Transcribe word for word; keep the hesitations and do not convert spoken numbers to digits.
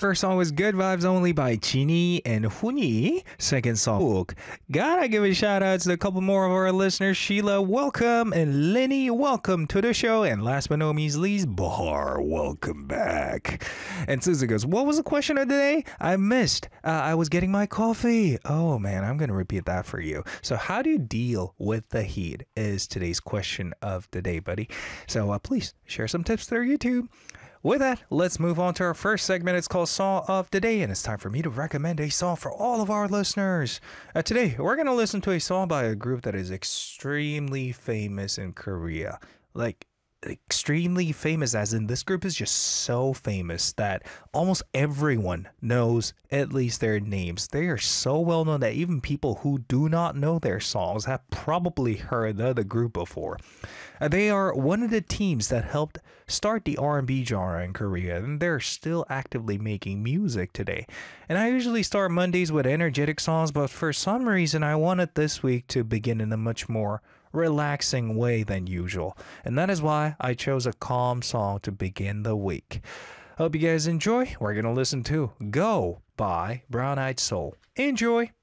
First song was Good Vibes Only by Chini and Huni. Second song, Hook. Gotta give a shout out to a couple more of our listeners. Sheila, welcome. And Lenny, welcome to the show. And last but not least, Lee's Bahar, welcome back. And Susan goes, what was the question of the day? I missed. Uh, I was getting my coffee. Oh man, I'm going to repeat that for you. So how do you deal with the heat is today's question of the day, buddy. So uh, please share some tips through YouTube. With that, let's move on to our first segment. It's called Song of the Day, and it's time for me to recommend a song for all of our listeners. Uh, today, we're going to listen to a song by a group that is extremely famous in Korea. Like, extremely famous, as in this group is just so famous that almost everyone knows at least their names. They are so well known that even people who do not know their songs have probably heard the, the group before. Uh, they are one of the teams that helped start the R and B genre in Korea, and they're still actively making music today. And I usually start Mondays with energetic songs, but for some reason I wanted this week to begin in a much more relaxing way than usual, and that is why I chose a calm song to begin the week. Hope you guys enjoy. We're gonna listen to Go by Brown Eyed Soul. Enjoy.